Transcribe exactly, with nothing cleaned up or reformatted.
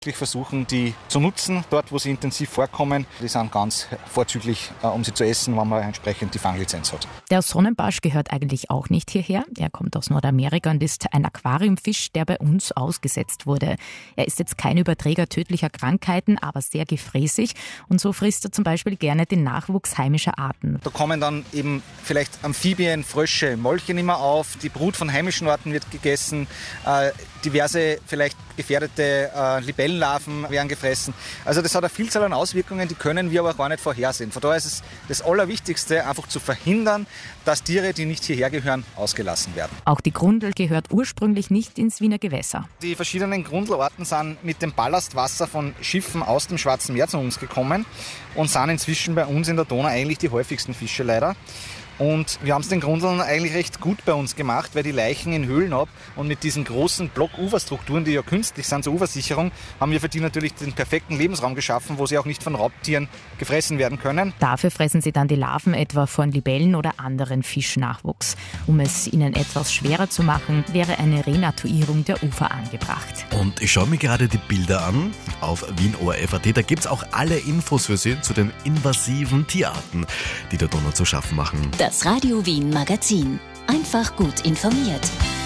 wirklich versuchen, die zu nutzen, dort wo sie intensiv vorkommen. Die sind ganz vorzüglich, um sie zu essen, wenn man entsprechend die Fanglizenz hat. Der Sonnenbarsch gehört eigentlich auch nicht hierher. Er kommt aus Nordamerika und ist ein Aquariumfisch, der bei uns ausgesetzt wurde. Er ist jetzt kein Überträger tödlicher Krankheiten, aber sehr gefräßig und so frisst er zum Beispiel gerne den Nachwuchs heimischer Arten. Da kommen dann eben vielleicht Amphibien, Frösche, Molche immer auf. Die Brut von heimischen Arten wird gegessen. Äh, diverse vielleicht gefährdete äh, Libellenlarven werden gefressen. Also das hat eine Vielzahl an Auswirkungen, die können wir aber gar nicht vorhersehen. Von daher ist es das Allerwichtigste, einfach zu verhindern, dass Tiere, die nicht hierher gehören, ausgelassen werden. Auch die Grundl gehört ursprünglich nicht ins Wiener Gewässer. Die verschiedenen Grundlarten sind mit dem Ballastwasser von Schiffen aus dem Schwarzen Meer zu uns gekommen und sind inzwischen bei uns in der Donau eigentlich die häufigsten Fische leider. Und wir haben es den Grundlern eigentlich recht gut bei uns gemacht, weil die Leichen in Höhlen ab und mit diesen großen Block-Ufer-Strukturen, die ja künstlich sind zur Ufersicherung, haben wir für die natürlich den perfekten Lebensraum geschaffen, wo sie auch nicht von Raubtieren gefressen werden können. Dafür fressen sie dann die Larven etwa von Libellen oder anderen Fischnachwuchs. Um es ihnen etwas schwerer zu machen, wäre eine Renatuierung der Ufer angebracht. Und ich schaue mir gerade die Bilder an auf wien O R F Punkt A T. Da gibt es auch alle Infos für Sie zu den invasiven Tierarten, die der Donau zu schaffen machen. Das Radio Wien Magazin. Einfach gut informiert.